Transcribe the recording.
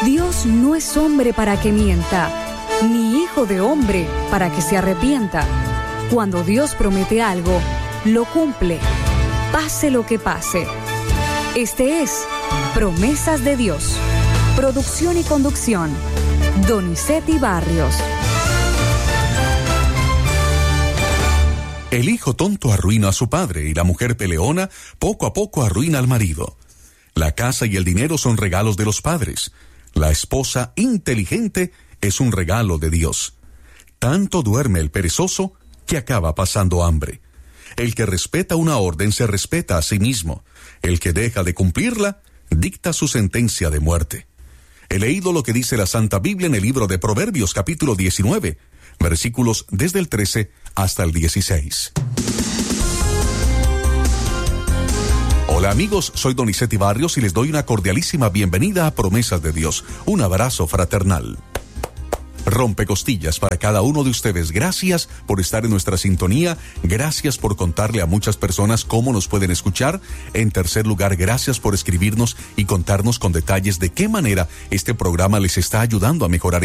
Dios no es hombre para que mienta, ni hijo de hombre para que se arrepienta. Cuando Dios promete algo, lo cumple, pase lo que pase. Este es Promesas de Dios. Producción y conducción, Donizetti Barrios. El hijo tonto arruina a su padre y la mujer peleona poco a poco arruina al marido. La casa y el dinero son regalos de los padres. La esposa inteligente es un regalo de Dios. Tanto duerme el perezoso que acaba pasando hambre. El que respeta una orden se respeta a sí mismo. El que deja de cumplirla dicta su sentencia de muerte. He leído lo que dice la Santa Biblia en el libro de Proverbios, capítulo 19, versículos desde el 13 hasta el 16. Hola amigos, soy Donizetti Barrios y les doy una cordialísima bienvenida a Promesas de Dios. Un abrazo fraternal. Rompecostillas para cada uno de ustedes. Gracias por estar en nuestra sintonía. Gracias por contarle a muchas personas cómo nos pueden escuchar. En tercer lugar, gracias por escribirnos y contarnos con detalles de qué manera este programa les está ayudando a mejorar